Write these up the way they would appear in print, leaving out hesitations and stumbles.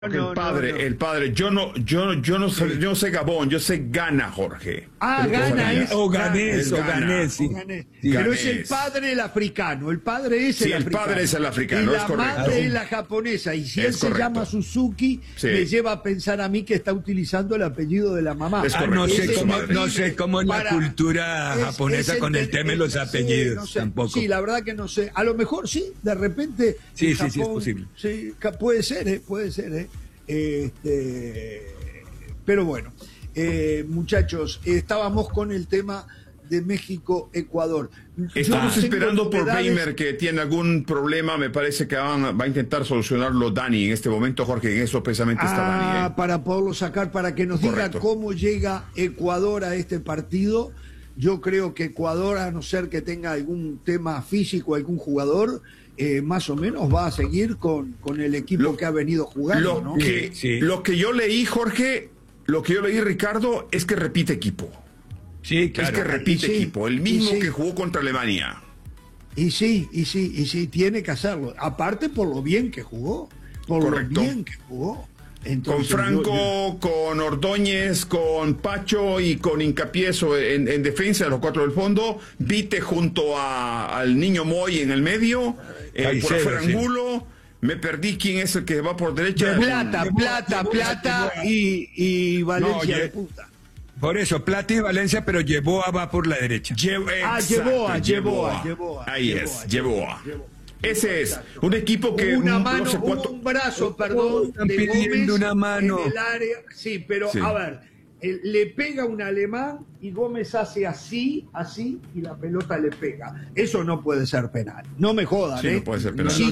El padre, yo no sé Gabón, yo sé Ghana, Jorge. Ah, Ghana es. O Ganés, sí. Pero es el padre el africano, el padre es el africano. El padre es el africano, y es correcto. la madre es la japonesa, y si él se llama Suzuki, me lleva a pensar a mí que está utilizando el apellido de la mamá. No sé cómo es la cultura japonesa con el tema de los apellidos, no sé, tampoco. Sí, la verdad que no sé. A lo mejor sí, de repente. Sí, Japón, sí, es posible. Sí, puede ser, puede ser, pero bueno, muchachos, estábamos con el tema de México-Ecuador. Estamos esperando por Weimer, que tiene algún problema. Me parece que va a intentar solucionarlo Dani en este momento, Jorge. En eso precisamente está Dani. Para poderlo sacar, para que nos diga cómo llega Ecuador a este partido. Yo creo que Ecuador, a no ser que tenga algún tema físico, algún jugador, más o menos va a seguir con el equipo que ha venido jugando, ¿no? Lo que yo leí, Jorge, Ricardo, es que repite equipo. Sí, claro. Es que repite equipo, el mismo que jugó contra Alemania. Y sí, tiene que hacerlo. Aparte por lo bien que jugó. Lo bien que jugó. Entonces, con Franco, con Ordóñez, con Pacho y con Hincapié en defensa de los cuatro del fondo, Vite junto al niño Moy en el medio, por afuera Angulo, me perdí quién es el que va por derecha. Plata y Valencia de puta. Por eso, Plata y Valencia, pero va por la derecha. Llevó. Ahí es, llevó. Ese es un equipo que un brazo, perdón, de Gómez una mano en el área. Sí, pero a ver, le pega un alemán y Gómez hace así, y la pelota le pega. Eso no puede ser penal. No me jodan, no puede ser penal.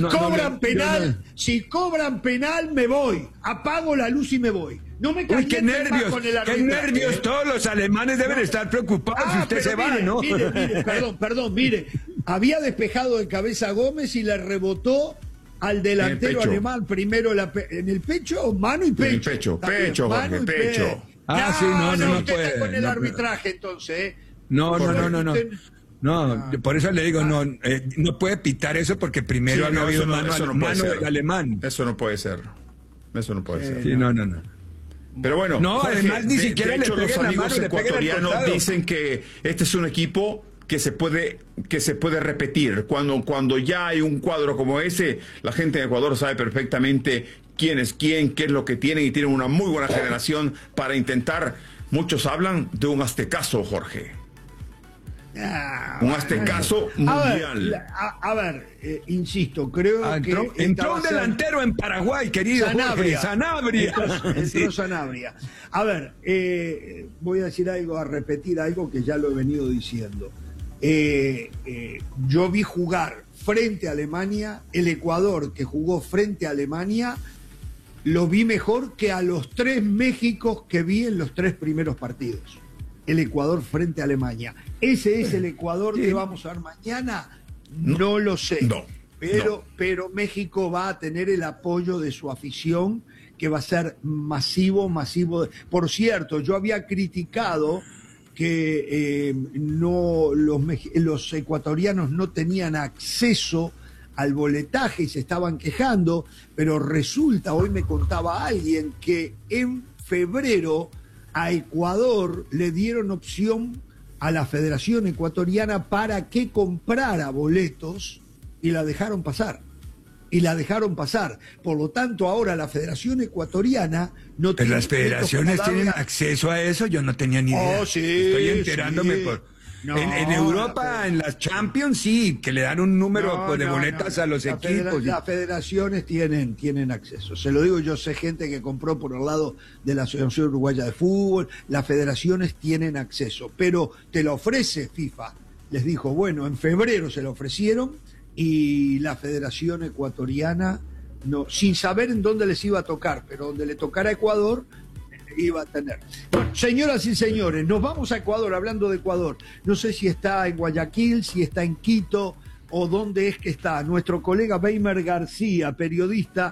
Si cobran penal, me voy. Apago la luz y me voy. No me qué nervios, con el arbitraje. Qué nervios, todos los alemanes deben estar preocupados si usted se va, ¿no? Mire, perdón, había despejado de cabeza a Gómez y le rebotó al delantero alemán, primero en el pecho, mano y pecho. En el pecho, Jorge, pecho. No puede. Con el arbitraje, entonces, No, por eso le digo, no puede pitar eso porque primero ha habido mano del alemán. Eso no puede ser. Sí, no. Pero bueno, no, Jorge, además ni siquiera de hecho, le los amigos ecuatorianos dicen que este es un equipo que se puede repetir. Cuando ya hay un cuadro como ese, la gente en Ecuador sabe perfectamente quién es quién, qué es lo que tienen, y tienen una muy buena generación para intentar. Muchos hablan de un aztecaso, Jorge. Un aztecaso mundial. A ver, insisto, creo que entró un delantero en Paraguay, querido Sanabria. Entró Sanabria. A ver, voy a decir algo, a repetir algo que ya lo he venido diciendo. Yo vi jugar frente a Alemania, el Ecuador que jugó frente a Alemania, lo vi mejor que a los 3 Méxicos que vi en los 3 primeros partidos. El Ecuador frente a Alemania. ¿Ese es el Ecuador que vamos a ver mañana? No lo sé. Pero México va a tener el apoyo de su afición, que va a ser masivo. Por cierto, yo había criticado que los ecuatorianos no tenían acceso al boletaje y se estaban quejando, pero resulta, hoy me contaba alguien, que en febrero a Ecuador le dieron opción a la Federación Ecuatoriana para que comprara boletos y la dejaron pasar. Por lo tanto, ahora la Federación Ecuatoriana no tiene. Pero las federaciones tienen acceso a eso, yo no tenía ni idea. Sí, estoy enterándome en Europa, en las Champions, sí, que le dan un número de boletas a los equipos. Las federaciones tienen acceso. Se lo digo, yo sé gente que compró por el lado de la Asociación Uruguaya de Fútbol. Las federaciones tienen acceso, pero te lo ofrece FIFA. Les dijo, bueno, en febrero se lo ofrecieron y la Federación Ecuatoriana, no, sin saber en dónde les iba a tocar, pero donde le tocara a Ecuador, iba a tener. Bueno, señoras y señores, nos vamos a Ecuador. Hablando de Ecuador, no sé si está en Guayaquil, si está en Quito o dónde es que está nuestro colega Weimer García, periodista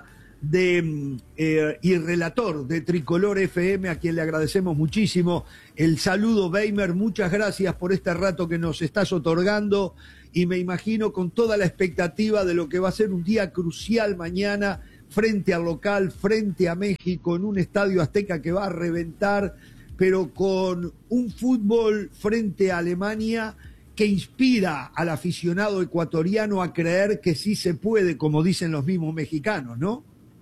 y relator de Tricolor FM, a quien le agradecemos muchísimo el saludo. Weimer, muchas gracias por este rato que nos estás otorgando, y me imagino con toda la expectativa de lo que va a ser un día crucial mañana frente al local, frente a México, en un estadio azteca que va a reventar, pero con un fútbol frente a Alemania que inspira al aficionado ecuatoriano a creer que sí se puede, como dicen los mismos mexicanos, ¿no?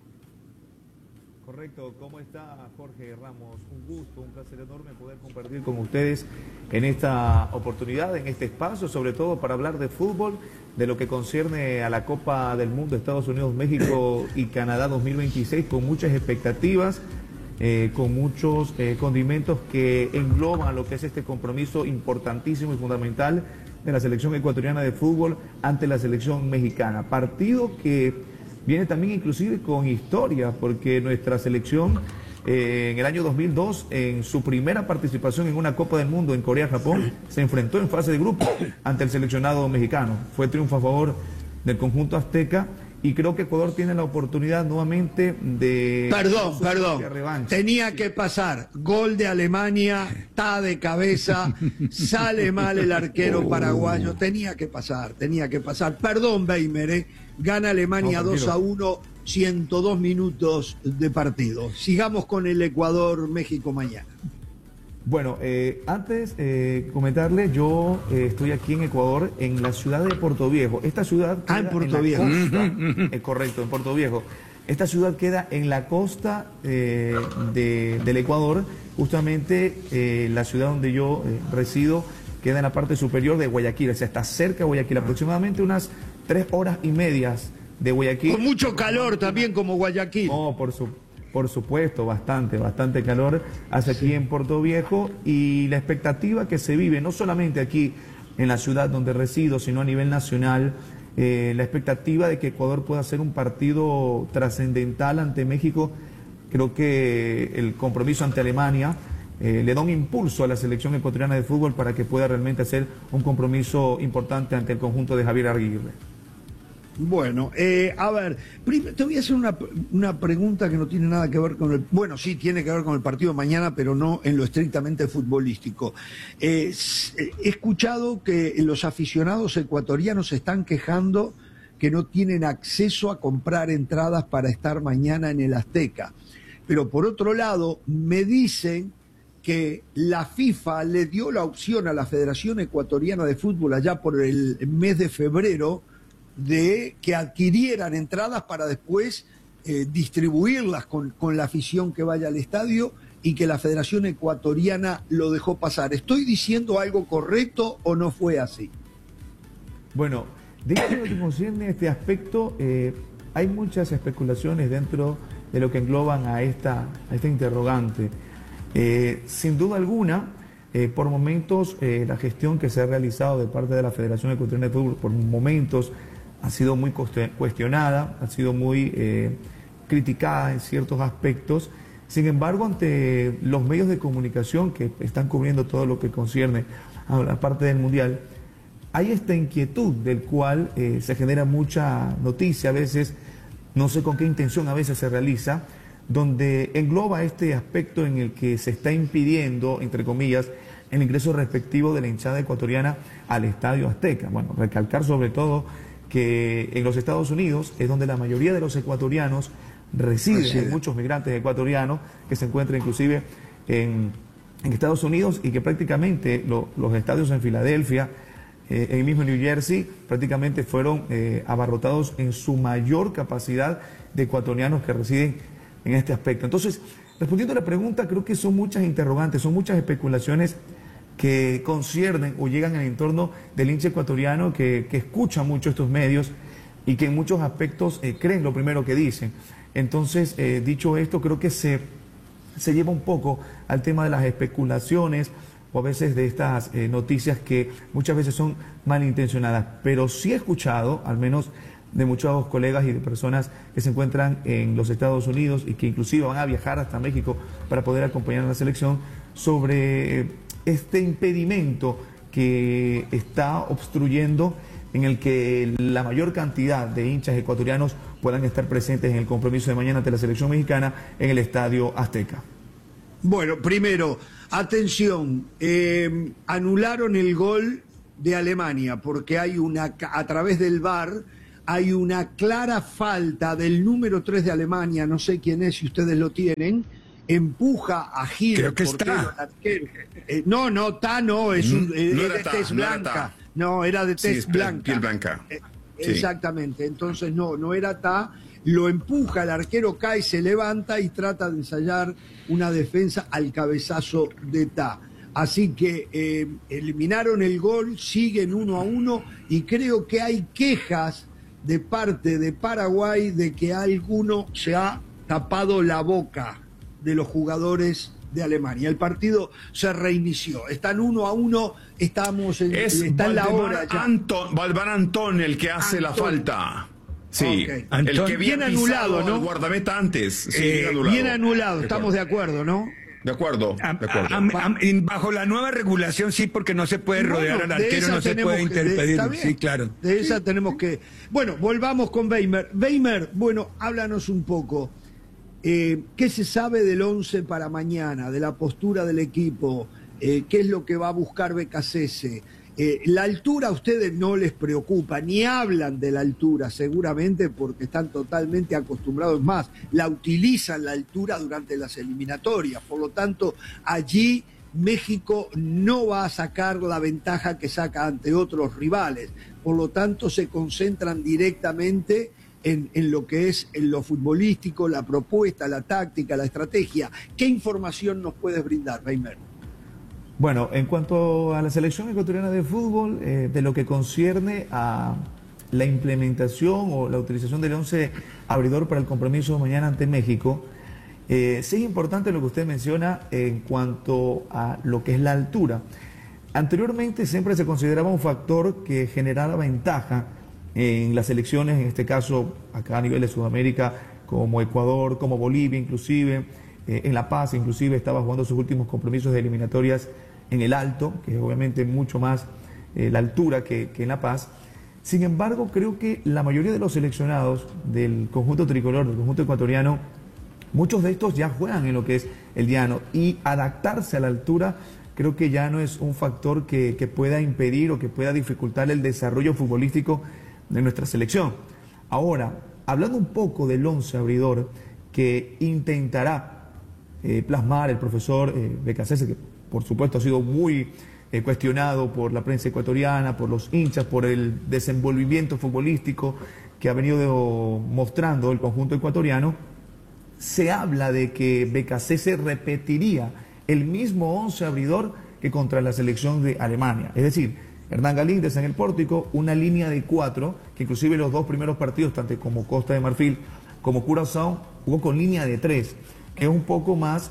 Correcto. ¿Cómo está Jorge Ramos? Un gusto, un placer enorme poder compartir con ustedes en esta oportunidad, en este espacio, sobre todo para hablar de fútbol, de lo que concierne a la Copa del Mundo Estados Unidos, México y Canadá 2026, con muchas expectativas, con muchos condimentos que engloban lo que es este compromiso importantísimo y fundamental de la selección ecuatoriana de fútbol ante la selección mexicana. Partido que viene también inclusive con historia, porque nuestra selección en el año 2002, en su primera participación en una Copa del Mundo en Corea-Japón, se enfrentó en fase de grupo ante el seleccionado mexicano. Fue triunfo a favor del conjunto azteca y creo que Ecuador tiene la oportunidad nuevamente de... Perdón, tenía que pasar. Gol de Alemania, está de cabeza, sale mal el arquero paraguayo, tenía que pasar. Perdón, Weimer, gana Alemania 2-1, 102 minutos de partido. Sigamos con el Ecuador-México mañana. Bueno, antes comentarle, yo estoy aquí en Ecuador, en la ciudad de Puerto Viejo. Esta ciudad queda en Puerto Viejo. Correcto, en Puerto Viejo. Esta ciudad queda en la costa del Ecuador, justamente la ciudad donde yo resido queda en la parte superior de Guayaquil, o sea, está cerca de Guayaquil, aproximadamente unas 3 horas y media de Guayaquil. Con mucho calor también como Guayaquil. No, por supuesto, bastante calor hace aquí en Puerto Viejo, y la expectativa que se vive, no solamente aquí en la ciudad donde resido, sino a nivel nacional, la expectativa de que Ecuador pueda hacer un partido trascendental ante México. Creo que el compromiso ante Alemania le da un impulso a la selección ecuatoriana de fútbol para que pueda realmente hacer un compromiso importante ante el conjunto de Javier Aguirre. Bueno, a ver, te voy a hacer una pregunta que no tiene nada que ver con el... Bueno, sí, tiene que ver con el partido de mañana, pero no en lo estrictamente futbolístico. He escuchado que los aficionados ecuatorianos se están quejando que no tienen acceso a comprar entradas para estar mañana en el Azteca. Pero por otro lado, me dicen que la FIFA le dio la opción a la Federación Ecuatoriana de Fútbol allá por el mes de febrero de que adquirieran entradas para después distribuirlas con la afición que vaya al estadio, y que la Federación Ecuatoriana lo dejó pasar. ¿Estoy diciendo algo correcto o no fue así? Bueno, de hecho, lo que concierne este aspecto, hay muchas especulaciones dentro de lo que engloban a esta interrogante. Sin duda alguna, por momentos, la gestión que se ha realizado de parte de la Federación Ecuatoriana de Fútbol, por momentos, ha sido muy cuestionada, ha sido muy criticada en ciertos aspectos. Sin embargo, ante los medios de comunicación que están cubriendo todo lo que concierne a la parte del Mundial, hay esta inquietud del cual se genera mucha noticia, a veces, no sé con qué intención a veces se realiza, donde engloba este aspecto en el que se está impidiendo, entre comillas, el ingreso respectivo de la hinchada ecuatoriana al Estadio Azteca. Bueno, recalcar sobre todo que en los Estados Unidos es donde la mayoría de los ecuatorianos residen. Hay muchos migrantes ecuatorianos que se encuentran inclusive en Estados Unidos, y que prácticamente los estadios en Filadelfia, en el mismo New Jersey, prácticamente fueron abarrotados en su mayor capacidad de ecuatorianos que residen en este aspecto. Entonces, respondiendo a la pregunta, creo que son muchas interrogantes, son muchas especulaciones que conciernen o llegan al entorno del hincha ecuatoriano que escucha mucho estos medios y que en muchos aspectos creen lo primero que dicen. Entonces, dicho esto, creo que se lleva un poco al tema de las especulaciones o a veces de estas noticias que muchas veces son malintencionadas. Pero sí he escuchado, al menos de muchos colegas y de personas que se encuentran en los Estados Unidos y que inclusive van a viajar hasta México para poder acompañar a la selección, sobre este impedimento que está obstruyendo en el que la mayor cantidad de hinchas ecuatorianos puedan estar presentes en el compromiso de mañana ante la selección mexicana en el Estadio Azteca. Bueno, primero, atención, anularon el gol de Alemania porque hay a través del VAR hay una clara falta del número 3 de Alemania, no sé quién es, si ustedes lo tienen, empuja a Gil. Creo que está. No, es de tez blanca. No, era de tez blanca. Piel blanca. Exactamente, entonces no era Ta, lo empuja, el arquero cae, se levanta y trata de ensayar una defensa al cabezazo de Ta. Así que eliminaron el gol, siguen 1-1 y creo que hay quejas de parte de Paraguay de que alguno se ha tapado la boca de los jugadores de Alemania. El partido se reinició. Están 1-1, está en la hora ya. Valdemar Antón el que hace la falta. Sí, okay. El que bien anulado, ¿no? El guardameta antes. Sí, bien anulado, estamos de acuerdo, ¿no? De acuerdo. Bajo la nueva regulación sí, porque no se puede rodear al arquero, no se puede interpedir. Sí, claro. De esa tenemos que... Bueno, volvamos con Weimer. Weimer, bueno, háblanos un poco. ¿Qué se sabe del 11 para mañana, de la postura del equipo? ¿Qué es lo que va a buscar Becasese? La altura a ustedes no les preocupa, ni hablan de la altura seguramente porque están totalmente acostumbrados más, la utilizan la altura durante las eliminatorias, por lo tanto allí México no va a sacar la ventaja que saca ante otros rivales, por lo tanto se concentran directamente en lo que es en lo futbolístico, la propuesta, la táctica, la estrategia. ¿Qué información nos puedes brindar, Weimer? Bueno, en cuanto a la selección ecuatoriana de fútbol, de lo que concierne a la implementación o la utilización del 11 abridor para el compromiso de mañana ante México, sí es importante lo que usted menciona en cuanto a lo que es la altura. Anteriormente siempre se consideraba un factor que generara ventaja en las selecciones, en este caso acá a nivel de Sudamérica, como Ecuador, como Bolivia inclusive, en La Paz inclusive estaba jugando sus últimos compromisos de eliminatorias en el Alto, que es obviamente mucho más la altura que en La Paz. Sin embargo, creo que la mayoría de los seleccionados del conjunto tricolor, del conjunto ecuatoriano, muchos de estos ya juegan en lo que es el llano y adaptarse a la altura creo que ya no es un factor que pueda impedir o que pueda dificultar el desarrollo futbolístico de nuestra selección. Ahora, hablando un poco del 11 abridor que intentará plasmar el profesor Becasese, que por supuesto ha sido muy cuestionado por la prensa ecuatoriana, por los hinchas, por el desenvolvimiento futbolístico que ha venido mostrando el conjunto ecuatoriano, se habla de que Becasese repetiría el mismo 11 abridor que contra la selección de Alemania. Es decir, Hernán Galíndez en el pórtico, una línea de 4, que inclusive los dos primeros partidos, tanto como Costa de Marfil como Curazao, jugó con línea de 3, que es un poco más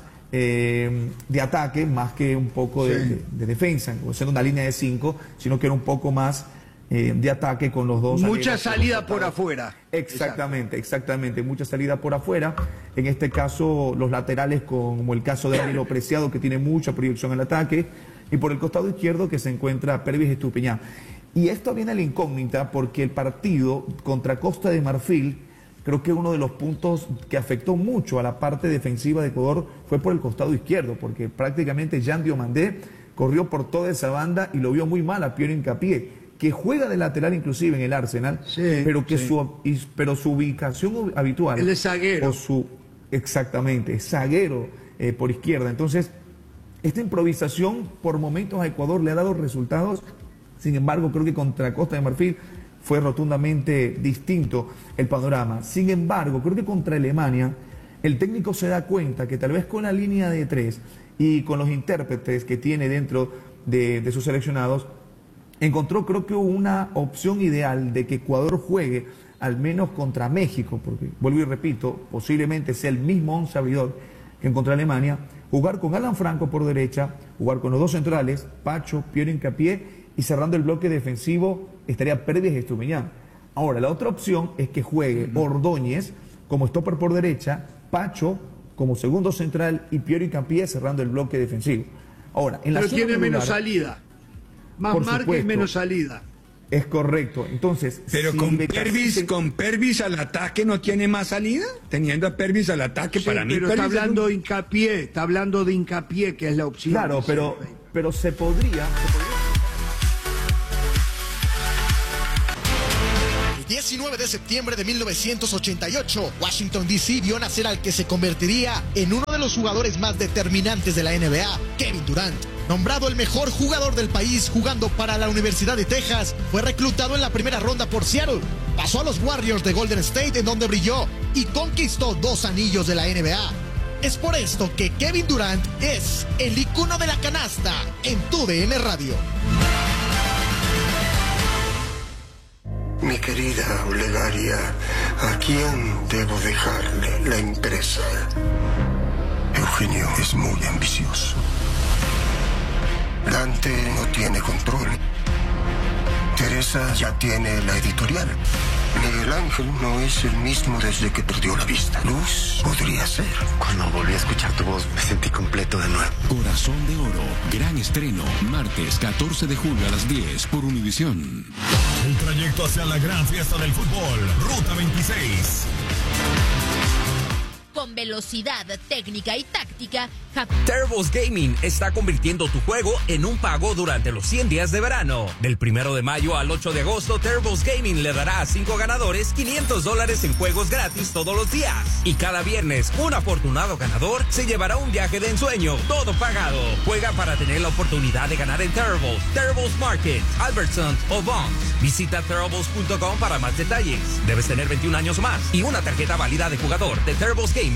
de ataque, más que un poco de defensa, no siendo una línea de 5, sino que era un poco más de ataque con los dos. Mucha salida por afuera. Exactamente, mucha salida por afuera. En este caso, los laterales, como el caso de Danilo Preciado, que tiene mucha proyección al ataque, y por el costado izquierdo que se encuentra Pervis Estupiñán. Y esto viene a la incógnita porque el partido contra Costa de Marfil, creo que uno de los puntos que afectó mucho a la parte defensiva de Ecuador fue por el costado izquierdo, porque prácticamente Jean Diomandé corrió por toda esa banda y lo vio muy mal a Piero Hincapié, que juega de lateral inclusive en el Arsenal, pero que su ubicación habitual... Él es zaguero. Exactamente, es zaguero por izquierda. Entonces, esta improvisación por momentos a Ecuador le ha dado resultados. Sin embargo, creo que contra Costa de Marfil fue rotundamente distinto el panorama. Sin embargo, creo que contra Alemania el técnico se da cuenta que tal vez con la línea de 3 y con los intérpretes que tiene dentro de sus seleccionados, encontró creo que una opción ideal de que Ecuador juegue al menos contra México, porque vuelvo y repito, posiblemente sea el mismo 11 abridor que contra Alemania, jugar con Alan Franco por derecha, jugar con los dos centrales, Pacho, Piero Hincapié, y cerrando el bloque defensivo estaría Pervis Estupiñán. Ahora, la otra opción es que juegue Ordóñez como stopper por derecha, Pacho como segundo central y Piero Hincapié cerrando el bloque defensivo. Ahora, en la pero tiene menos salida, más marca y menos salida. Es correcto. Entonces, pero si con Pervis al ataque no tiene más salida, teniendo a Pervis al ataque, sí, para mí. Pero está hablando de Hincapié, que es la opción. Claro, pero se podría. El 19 de septiembre de 1988, Washington D.C. vio nacer al que se convertiría en uno de los jugadores más determinantes de la NBA, Kevin Durant. Nombrado el mejor jugador del país jugando para la Universidad de Texas, fue reclutado en la primera ronda por Seattle. Pasó a los Warriors de Golden State, en donde brilló y conquistó 2 anillos de la NBA. Es por esto que Kevin Durant es el icono de la canasta en TUDN Radio. Mi querida Olegaria, ¿a quién debo dejarle la empresa? Eugenio es muy ambicioso. Dante no tiene control. Teresa ya tiene la editorial. Miguel Ángel no es el mismo desde que perdió la vista. Luz podría ser. Cuando volví a escuchar tu voz, me sentí completo de nuevo. Corazón de Oro, gran estreno, martes 14 de julio a las 10 por Univisión. El trayecto hacia la gran fiesta del fútbol, Ruta 26. Con velocidad, técnica y táctica, Turbo's Gaming está convirtiendo tu juego en un pago durante los 100 días de verano. Del 1 de mayo al 8 de agosto, Turbo's Gaming le dará a 5 ganadores $500 en juegos gratis todos los días. Y cada viernes, un afortunado ganador se llevará un viaje de ensueño, todo pagado. Juega para tener la oportunidad de ganar en Turbo's Market, Albertsons o Vons. Visita turbos.com para más detalles. Debes tener 21 años o más y una tarjeta válida de jugador de Turbo's Gaming.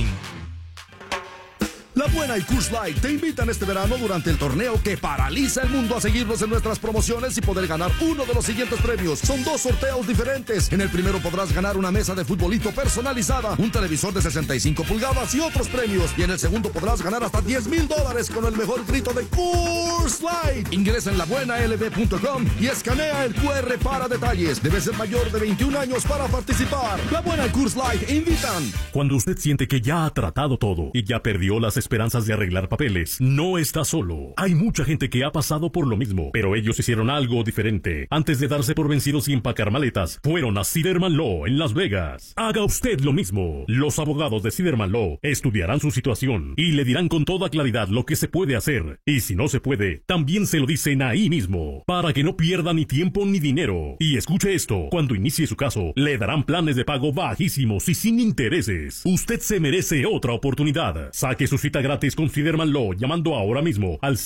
La Buena y Coors Light te invitan este verano durante el torneo que paraliza el mundo a seguirnos en nuestras promociones y poder ganar uno de los siguientes premios. Son 2 sorteos diferentes. En el primero podrás ganar una mesa de futbolito personalizada, un televisor de 65 pulgadas y otros premios. Y en el segundo podrás ganar hasta $10,000 con el mejor grito de Coors Light. Ingresa en labuenalb.com y escanea el QR para detalles. Debe ser mayor de 21 años para participar. La Buena y Coors Light invitan. Cuando usted siente que ya ha tratado todo y ya perdió las esperanzas de arreglar papeles, no está solo. Hay mucha gente que ha pasado por lo mismo, pero ellos hicieron algo diferente. Antes de darse por vencidos y empacar maletas, fueron a Siderman Law en Las Vegas. Haga usted lo mismo. Los abogados de Siderman Law estudiarán su situación y le dirán con toda claridad lo que se puede hacer. Y si no se puede, también se lo dicen ahí mismo, para que no pierda ni tiempo ni dinero. Y escuche esto, cuando inicie su caso, le darán planes de pago bajísimos y sin intereses. Usted se merece otra oportunidad. Saque su cita gratis con Siderman Law llamando ahora mismo al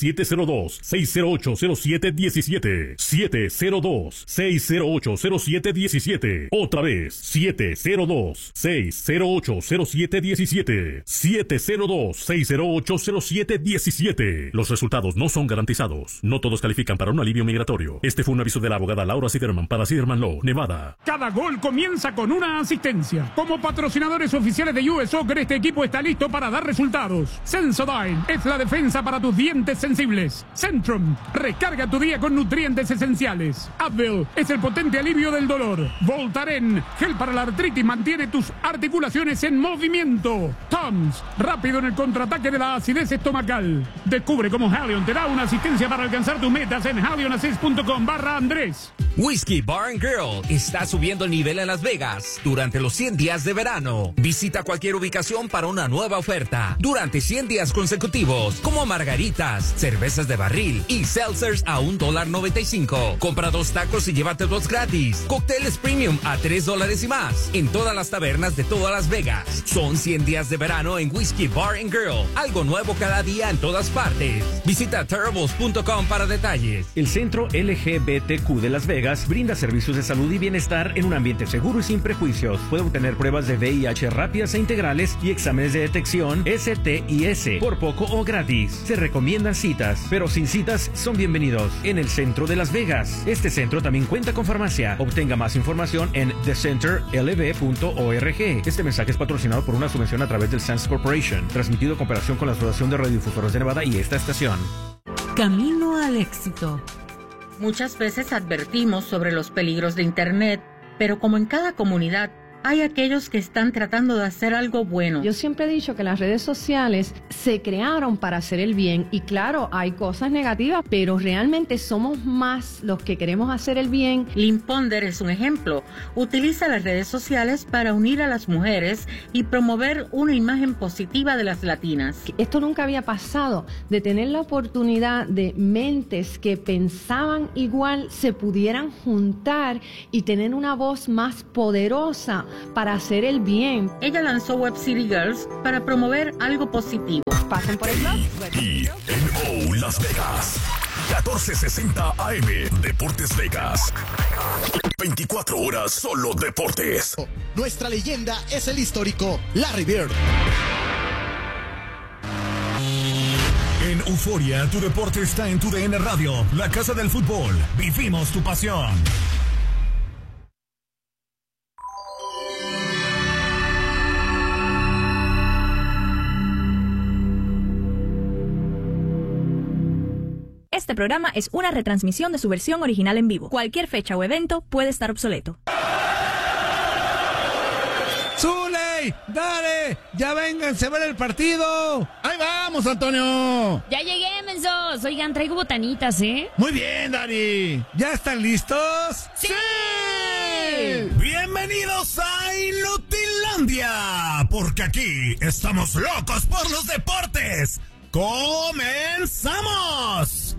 702-608-0717. 702-608-0717. Otra vez, 702-608-0717. 702-608-0717. Los resultados no son garantizados. No todos califican para un alivio migratorio. Este fue un aviso de la abogada Laura Siderman para Siderman Law, Nevada. Cada gol comienza con una asistencia. Como patrocinadores oficiales de US Soccer, este equipo está listo para dar resultados. Sensodyne es la defensa para tus dientes sensibles. Centrum, recarga tu día con nutrientes esenciales. Advil es el potente alivio del dolor. Voltaren, gel para la artritis, mantiene tus articulaciones en movimiento. Tums, rápido en el contraataque de la acidez estomacal. Descubre cómo Halion te da una asistencia para alcanzar tus metas en halionassist.com/Andrés. Whiskey Bar and Grill está subiendo el nivel en Las Vegas durante los 100 días de verano. Visita cualquier ubicación para una nueva oferta durante 100 días consecutivos, como margaritas, cervezas de barril y seltzers a $1.95. Compra 2 tacos y llévate 2 gratis. Cócteles premium a $3 y más en todas las tabernas de todas Las Vegas. Son 100 días de verano en Whiskey Bar and Grill. Algo nuevo cada día en todas partes. Visita Terribles.com para detalles. El Centro LGBTQ de Las Vegas brinda servicios de salud y bienestar en un ambiente seguro y sin prejuicios. Puede obtener pruebas de VIH rápidas e integrales y exámenes de detección STIS por poco o gratis. Se recomiendan citas, pero sin citas son bienvenidos en el Centro de Las Vegas. Este centro también cuenta con farmacia. Obtenga más información en thecenterlb.org. Este mensaje es patrocinado por una subvención a través del Sands Corporation, transmitido en cooperación con la Asociación de Radiodifusores de Nevada y esta estación. Camino al éxito. Muchas veces advertimos sobre los peligros de Internet, pero como en cada comunidad, hay aquellos que están tratando de hacer algo bueno. Yo siempre he dicho que las redes sociales se crearon para hacer el bien y claro, hay cosas negativas, pero realmente somos más los que queremos hacer el bien. Lynn Ponder es un ejemplo. Utiliza las redes sociales para unir a las mujeres y promover una imagen positiva de las latinas. Esto nunca había pasado, de tener la oportunidad de mentes que pensaban igual se pudieran juntar y tener una voz más poderosa para hacer el bien. Ella lanzó Web City Girls para promover algo positivo. Pasen por el blog. INO Las Vegas, 1460 AM, Deportes Vegas. 24 horas solo deportes. Nuestra leyenda es el histórico Larry Bird. En Euforia, tu deporte está en tu DN Radio, la casa del fútbol. Vivimos tu pasión. Este programa es una retransmisión de su versión original en vivo. Cualquier fecha o evento puede estar obsoleto. ¡Zuley! ¡Dale! ¡Ya vénganse a ver el partido! ¡Ahí vamos, Antonio! Ya llegué, mensos. Oigan, traigo botanitas, ¿eh? Muy bien, Dari. ¿Ya están listos? ¡Sí! Bienvenidos a Inutilandia, porque aquí estamos locos por los deportes. ¡Comenzamos!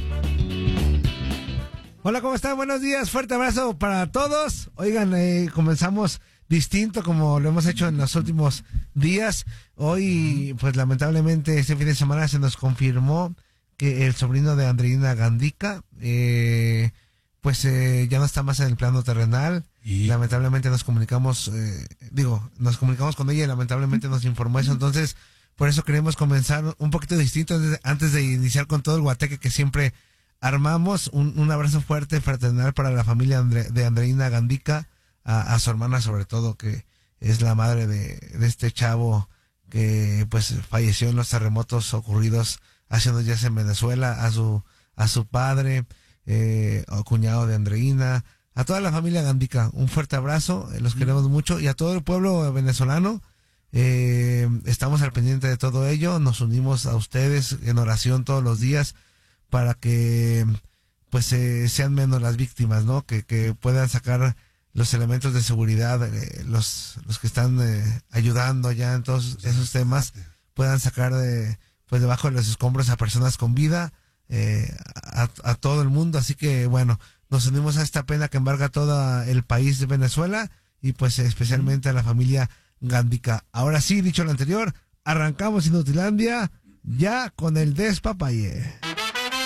Hola, ¿cómo están? Buenos días, fuerte abrazo para todos. Oigan, comenzamos distinto como lo hemos hecho en los últimos días. Hoy, pues lamentablemente, este fin de semana se nos confirmó que el sobrino de Andreina Gandica, ya no está más en el plano terrenal. Y lamentablemente nos comunicamos con ella y lamentablemente nos informó eso. Entonces, por eso queremos comenzar un poquito distinto antes de iniciar con todo el guateque que siempre armamos. Un abrazo fuerte, fraternal para la familia de Andreina Gandica, a su hermana sobre todo, que es la madre de este chavo que pues falleció en los terremotos ocurridos hace unos días en Venezuela, a su padre, o cuñado de Andreina, a toda la familia Gandica, un fuerte abrazo, los queremos mucho, y a todo el pueblo venezolano. Estamos al pendiente de todo ello, nos unimos a ustedes en oración todos los días para que pues sean menos las víctimas, ¿no? Que puedan sacar los elementos de seguridad, los que están ayudando ya en todos esos temas, puedan sacar debajo de los escombros a personas con vida, a todo el mundo. Así que bueno, nos unimos a esta pena que embarga todo el país de Venezuela y pues especialmente a la familia Gandica. Ahora sí, dicho lo anterior, arrancamos Inutilandia ya con el despapalle.